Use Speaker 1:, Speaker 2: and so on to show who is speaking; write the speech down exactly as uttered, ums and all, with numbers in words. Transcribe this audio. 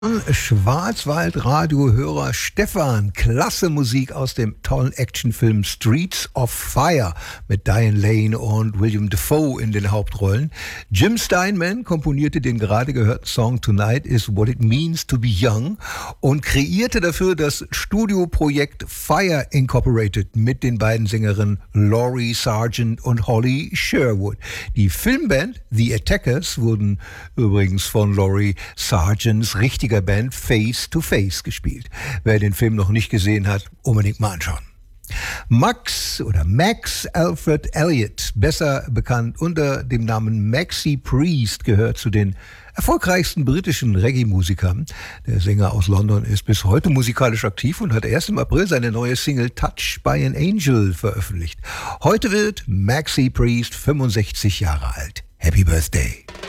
Speaker 1: Schwarzwald-Radio-Hörer Stefan, klasse Musik aus dem tollen Actionfilm Streets of Fire mit Diane Lane und William Dafoe in den Hauptrollen. Jim Steinman komponierte den gerade gehörten Song Tonight is What It Means to Be Young und kreierte dafür das Studioprojekt Fire Incorporated mit den beiden Sängerinnen Laurie Sargent und Holly Sherwood. Die Filmband The Attackers wurden übrigens von Laurie Sargents richtiger Band Face to Face gespielt. Wer den Film noch nicht gesehen hat, unbedingt mal anschauen. Max oder Max Alfred Elliott, besser bekannt unter dem Namen Maxi Priest, gehört zu den erfolgreichsten britischen Reggae-Musikern. Der Sänger aus London ist bis heute musikalisch aktiv und hat erst im April seine neue Single Touched by an Angel veröffentlicht. Heute wird Maxi Priest fünfundsechzig Jahre alt. Happy Birthday!